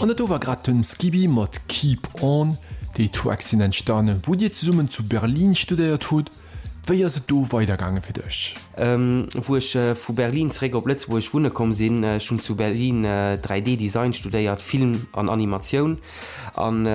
An net dower grad den Skibi mat Keep On, déi Tracks sinn entstane, wo Dir ze Summen zu Berlin studéiert huet, wéier se do weitergange fir dech? Wo ich vu Berlins Reg op Letz, wo ich wunne kom sinn, schon zu Berlin 3D-Design studéiert Film an Animation an